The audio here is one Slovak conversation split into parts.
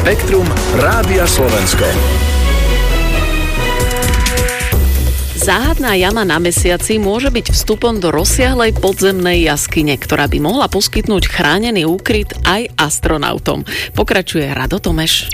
Spektrum Rádia Slovensko. Záhadná jama na Mesiaci môže byť vstupom do rozsiahlej podzemnej jaskyne, ktorá by mohla poskytnúť chránený úkryt aj astronautom. Pokračuje Rado Tomeš.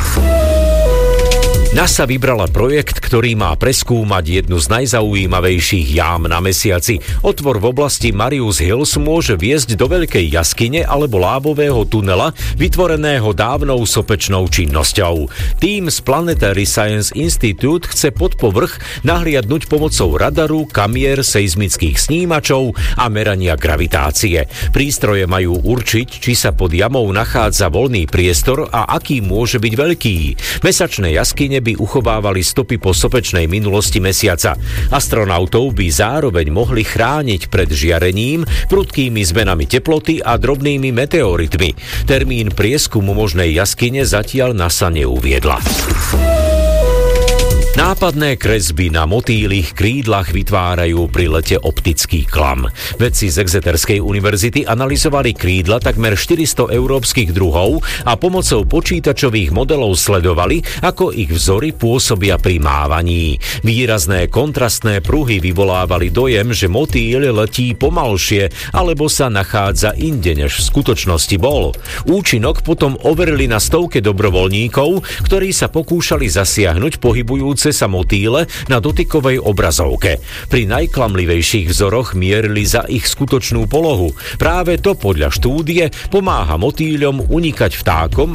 NASA vybrala projekt, ktorý má preskúmať jednu z najzaujímavejších jám na Mesiaci. Otvor v oblasti Marius Hills môže viesť do veľkej jaskyne alebo lábového tunela, vytvoreného dávnou sopečnou činnosťou. Tým z Planetary Science Institute chce pod povrch nahliadnuť pomocou radaru, kamier, seizmických snímačov a merania gravitácie. Prístroje majú určiť, či sa pod jamou nachádza voľný priestor a aký môže byť veľký. Mesačné jaskyne by uchovávali stopy po sopečnej minulosti Mesiaca. Astronautov by zároveň mohli chrániť pred žiarením, prudkými zmenami teploty a drobnými meteoritmi. Termín prieskumu možnej jaskyne zatiaľ NASA neuviedla. Nápadné kresby na motýlych krídlach vytvárajú pri lete optický klam. Vedci z Exeterskej univerzity analyzovali krídla takmer 400 európskych druhov a pomocou počítačových modelov sledovali, ako ich vzory pôsobia pri mávaní. Výrazné kontrastné pruhy vyvolávali dojem, že motýl letí pomalšie alebo sa nachádza inde, než v skutočnosti bol. Účinok potom overili na stovke dobrovoľníkov, ktorí sa pokúšali zasiahnuť pohybujúce sa motýle na dotykovej obrazovke. Pri najklamlivejších vzoroch mierili za ich skutočnú polohu. Práve to podľa štúdie pomáha motýľom unikať vtákom